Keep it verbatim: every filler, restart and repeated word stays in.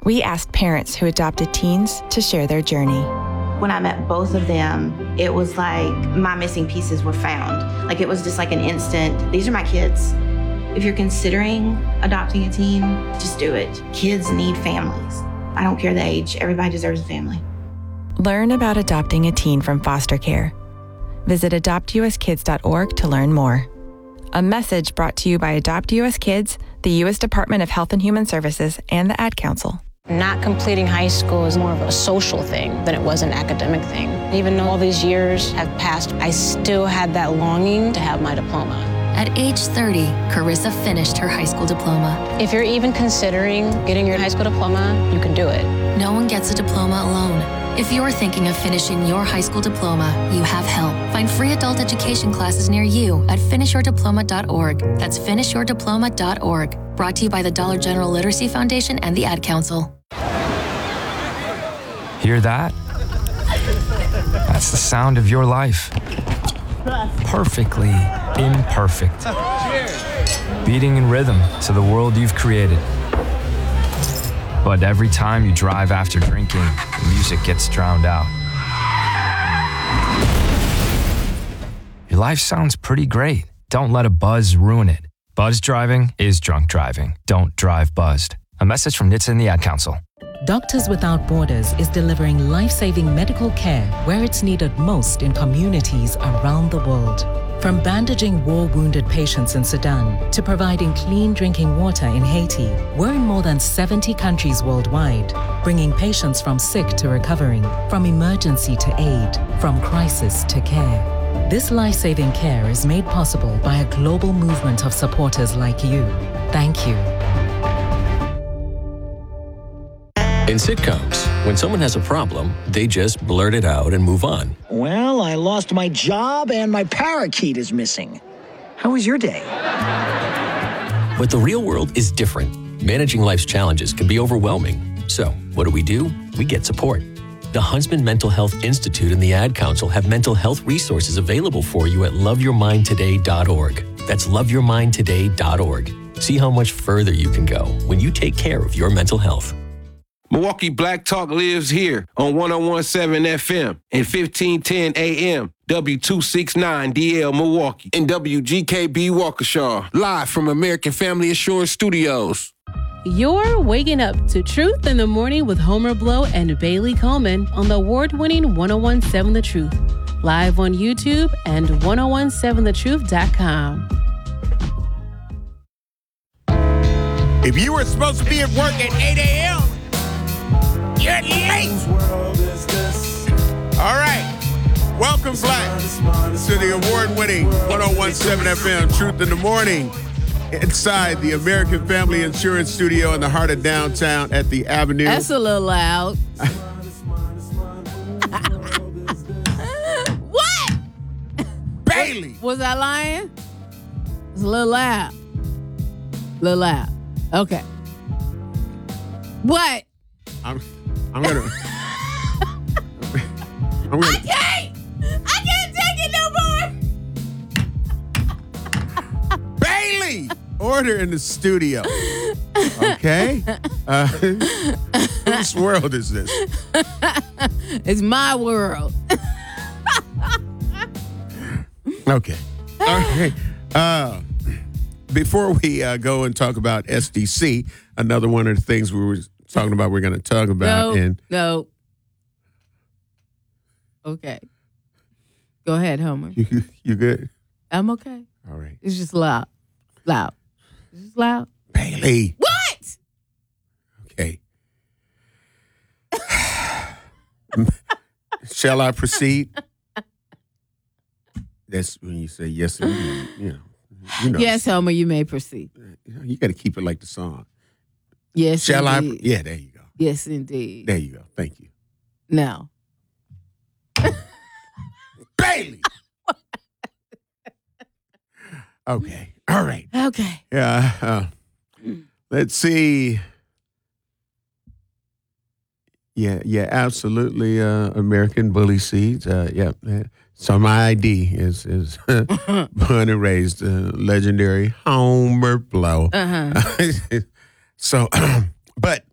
we asked parents who adopted teens to share their journey. When I met both of them, it was like my missing pieces were found. Like it was just like an instant, these are my kids. If you're considering adopting a teen, just do it. Kids need families. I don't care the age, everybody deserves a family. Learn about adopting a teen from foster care. Visit adopt u s kids dot org to learn more. A message brought to you by Adopt U S Kids, the U S Department of Health and Human Services, and the Ad Council. Not completing high school is more of a social thing than it was an academic thing. Even though all these years have passed, I still had that longing to have my diploma. At age thirty, Carissa finished her high school diploma. If you're even considering getting your high school diploma, you can do it. No one gets a diploma alone. If you're thinking of finishing your high school diploma, you have help. Find free adult education classes near you at finish your diploma dot org. That's finish your diploma dot org. Brought to you by the Dollar General Literacy Foundation and the Ad Council. Hear that? That's the sound of your life. Perfectly imperfect. Beating in rhythm to the world you've created. But every time you drive after drinking, the music gets drowned out. Your life sounds pretty great. Don't let a buzz ruin it. Buzz driving is drunk driving. Don't drive buzzed. A message from N H T S A and the Ad Council. Doctors Without Borders is delivering life-saving medical care where it's needed most in communities around the world. From bandaging war-wounded patients in Sudan to providing clean drinking water in Haiti, we're in more than seventy countries worldwide, bringing patients from sick to recovering, from emergency to aid, from crisis to care. This life-saving care is made possible by a global movement of supporters like you. Thank you. In sitcoms, when someone has a problem, they just blurt it out and move on. Well, I lost my job and my parakeet is missing. How was your day? But the real world is different. Managing life's challenges can be overwhelming. So, what do we do? We get support. The Huntsman Mental Health Institute and the Ad Council have mental health resources available for you at love your mind today dot org. That's love your mind today dot org. See how much further you can go when you take care of your mental health. Milwaukee Black Talk lives here on one oh one point seven F M and fifteen ten A M, W two sixty-nine D L Milwaukee, and W G K B Waukesha, live from American Family Assurance Studios. You're waking up to Truth in the Morning with Homer Blow and Bailey Coleman on the award-winning one oh one point seven The Truth, live on YouTube and ten seventeen the truth dot com. If you were supposed to be at work at eight a.m., you're late. All right. Welcome, Black, to the award-winning one oh one point seven F M Truth in the Morning, inside the American Family Insurance Studio in the heart of downtown at the Avenue. That's a little loud. What? Bailey. Was I lying? It's a little loud. A little loud. Okay. What? I'm, I'm gonna. I'm gonna. I can't. I can't take it no more. Bailey, order in the studio. Okay. Uh, whose world is this? It's my world. Okay. All right. Uh, before we uh, go and talk about S D C, another one of the things we were talking about, we're going to talk about. No, and no. Okay. Go ahead, Homer. You, you good? I'm okay. All right. It's just loud. Loud. It's just loud. Bailey. What? Okay. Shall I proceed? That's when you say yes, indeed. You know. You know. Yes, Homer, you may proceed. You, know, you got to keep it like the song. Yes, Shall indeed. I? Yeah, there you go. Yes, indeed. There you go. Thank you. No. Bailey. Okay. All right. Okay. Yeah. Uh, let's see. Yeah. Yeah. Absolutely. Uh, American Bully Seeds. Uh, yeah. So my I D is is born and raised uh, legendary Homer Blow. Uh-huh. So, but